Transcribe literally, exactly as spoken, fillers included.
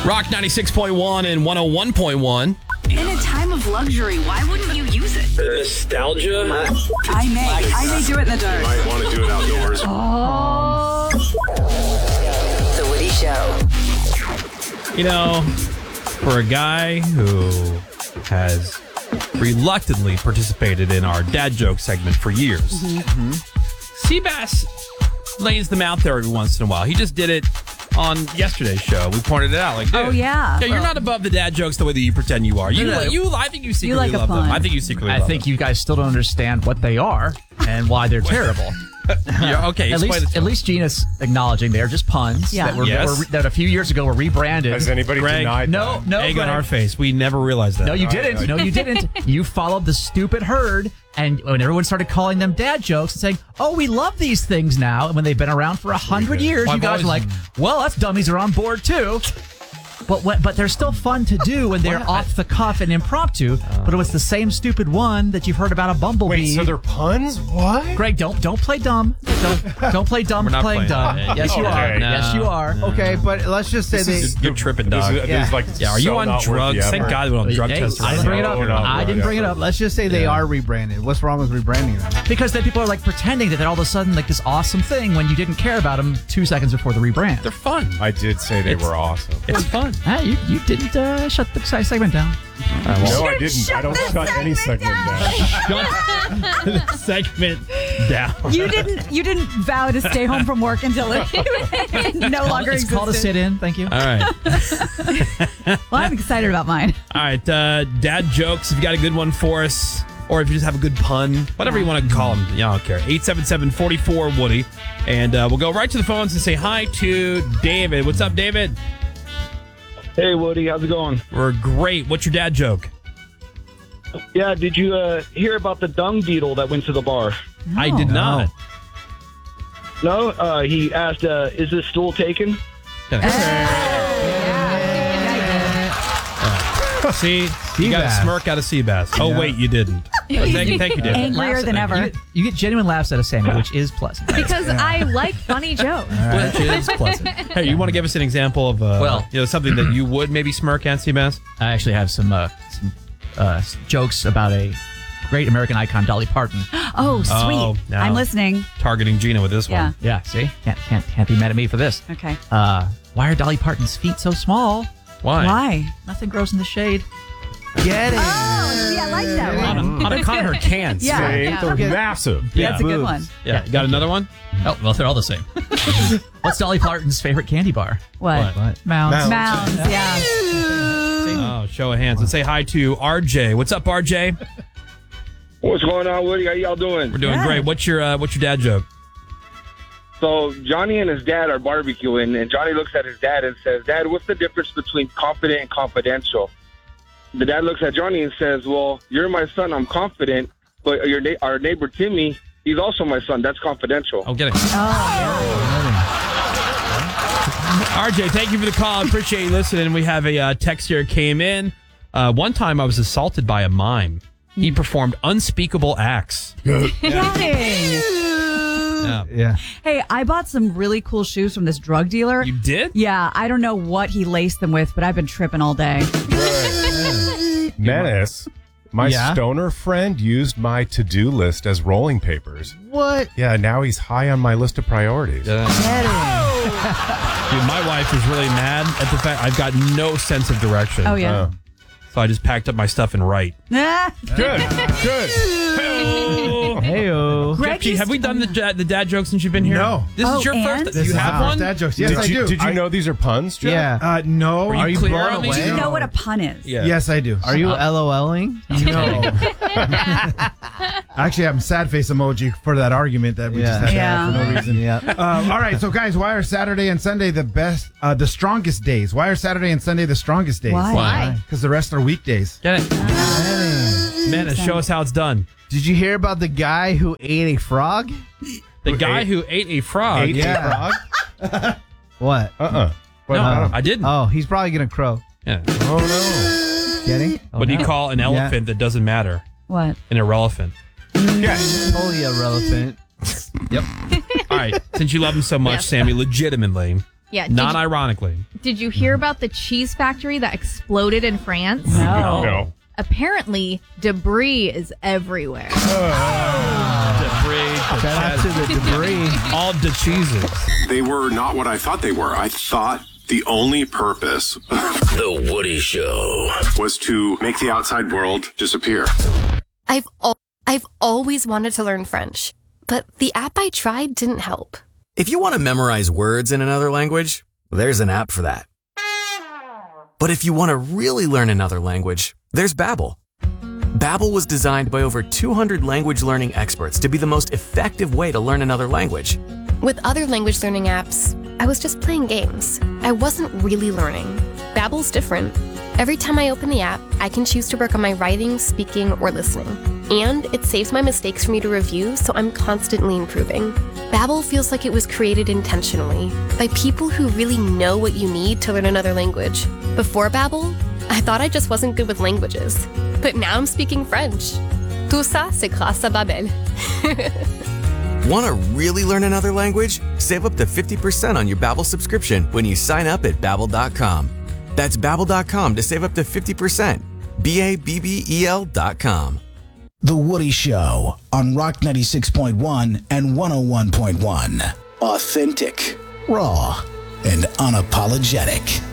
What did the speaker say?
Rock ninety-six point one and one oh one point one. In a time of luxury, why wouldn't you use it? Nostalgia. I may. I may do it in the dark. Might want to do it outdoors. Oh. The Woody Show. You know, for a guy who has reluctantly participated in our dad joke segment for years, mm-hmm. Seabass lays them out there every once in a while. He just did it on yesterday's show. We pointed it out. Like, dude, oh, yeah. Yeah, you're well, not above the dad jokes the way that you pretend you are. You, No, no, you, I think you secretly you like a love pun. them. I think you secretly I love think them. you guys still don't understand what they are and why they're terrible. Yeah, okay, At explain least, it to at us. least Gina's acknowledging they're just puns Yeah. that were, Yes. that, were that a few years ago were rebranded. Has anybody Greg, denied no, that? no, Egg Greg. on our face. We never realized that. No, you I- didn't. I- No, you didn't. You followed the stupid herd, and when everyone started calling them dad jokes and saying, "Oh, we love these things now," and when they've been around for a hundred years, Well, you I've guys are like, always- "Well, us dummies are on board too." But what, but they're still fun to do when they're off the cuff and impromptu. But it was the same stupid one that you've heard about a bumblebee. Wait, so they're puns? What? Greg, don't don't play dumb. Don't don't play dumb. We're not playing, playing dumb. that. Yes, you Okay. are. No. Yes, you are. Okay, but let's just say This they. is- You're tripping, This dog. is, this Yeah. is like Yeah, are you so on not worth the drugs? Thank effort. God we don't drug Hey, test. I didn't bring it up. No, no, no, I didn't yeah. bring it up. Let's just say they Yeah. are rebranded. What's wrong with rebranding them? Because then people are like pretending that they're all of a sudden like this awesome thing when you didn't care about them two seconds before the rebrand. They're fun. I did say they It's- wন্য awesome. It's fun. Ah, you, you didn't uh, shut the segment down. No, I didn't. I don't shut any segment down. Shut the segment down. You didn't. You didn't vow to stay home from work until it no longer It's existed. called a sit-in. Thank you. All right. Well, I'm excited about mine. All right. Uh, dad jokes. If you got a good one for us, or if you just have a good pun, whatever you want to call them, yeah, I don't care. eight seven seven, four four, Woody. And uh, we'll go right to the phones and say hi to David. What's up, David? Hey, Woody, how's it going? We're great. What's your dad joke? Yeah, did you uh, hear about the dung beetle that went to the bar? I did not. No? Uh, he asked, uh, is this stool taken? See, you got a Seabass. smirk out of Seabass. Oh, Yeah. wait, you didn't. Well, thank you, thank you, David. Angrier Laughs- than ever. You get, you get genuine laughs out of Sammy, which is pleasant. Because I like funny jokes. Which is pleasant. Hey, you want to give us an example of, uh, Well- you know, something that you would maybe smirk at, Seabass? I actually have some uh, some uh, jokes about a great American icon, Dolly Parton. Oh, sweet. Oh, no. I'm listening. Targeting Gina with this Yeah. one. Yeah, see? Can't, can't, can't be mad at me for this. Okay. Uh, why are Dolly Parton's feet so small? Why? Why? Nothing grows in the shade. Get it. Oh, yeah, I like that one. On, on account of her cans. Yeah. They- yeah. They're Okay. massive. Yeah. That's a good boobs. one. Yeah. You got another one? Oh, well, they're all the same. What's Dolly Parton's favorite candy bar? What? What? Mounds. Mounds. Yeah. Oh, show of hands. And say hi to R J. What's up, R J? What's going on, Woody? How y'all doing? We're doing Yeah. great. What's your uh, what's your dad joke? So Johnny and his dad are barbecuing, and Johnny looks at his dad and says, Dad, what's the difference between confident and confidential? The dad looks at Johnny and says, well, you're my son. I'm confident. But your na- our neighbor, Timmy, he's also my son. That's confidential. Oh, get it. R J, thank you for the call. I appreciate you listening. We have a uh, text here came in. Uh, one time I was assaulted by a mime. He performed unspeakable acts. Dang. Yeah. Yeah. Hey, I bought some really cool shoes from this drug dealer. You did? Yeah, I don't know what he laced them with, but I've been tripping all day. Menace. My Yeah? stoner friend used my to-do list as rolling papers. What? Yeah, now he's high on my list of priorities. Dude, my wife is really mad at the fact I've got no sense of direction. Oh, yeah. Uh, So I just packed up my stuff and write. Ah. good, good. Hey-o. Greg Jeffy, used have we to- done the da- the dad jokes since you've been here? No. This Oh, is your and? first. This You is have my one? Dad jokes. Yes, did I you, do. Did you I- know these are puns, Jeff? Yeah. Uh, no. Were you Are you clear blown on these? away? Do you know what a pun is? Yeah. Yes, I do. Are you LOLing? No. Actually, I'm sad face emoji for that argument that we Yeah. just had Yeah. for no reason. Yeah. Um, all right, so guys, why are Saturday and Sunday the best, uh, the strongest days? Why are Saturday and Sunday the strongest days? Why? Why? Because the rest are weekdays. Get it? Menace, show us how it's done. Did you hear about the guy who ate a frog? The Who guy ate- who ate a frog. Ate Yeah. a frog? What? Uh-uh. What No, about him? I didn't. Oh, he's probably gonna crow. Yeah. Oh, no. Getting? What do you call an elephant that doesn't matter? What? An irrelevant. Totally irrelevant. Yep. All right. Since you love him so much, Sammy, legitimately, Yeah. Did, Not ironically. did you hear about the cheese factory that exploded in France? No. No. Apparently, debris is everywhere. Debris. Shout out to the debris. All the cheeses. They were not what I thought they were. I thought the only purpose The Woody Show was to make the outside world disappear. I've al- I've always wanted to learn French, but the app I tried didn't help. If you want to memorize words in another language, there's an app for that. But if you want to really learn another language, there's Babbel. Babbel was designed by over two hundred language learning experts to be the most effective way to learn another language. With other language learning apps, I was just playing games. I wasn't really learning. Babbel's different. Every time I open the app, I can choose to work on my writing, speaking, or listening. And it saves my mistakes for me to review, so I'm constantly improving. Babbel feels like it was created intentionally by people who really know what you need to learn another language. Before Babbel, I thought I just wasn't good with languages. But now I'm speaking French. Tout ça, c'est grâce à Babbel. Want to really learn another language? Save up to fifty percent on your Babbel subscription when you sign up at Babbel dot com. That's Babbel dot com to save up to fifty percent. B A B B E L dot com. The Woody Show on Rock ninety-six point one and one oh one point one. Authentic, raw, and unapologetic.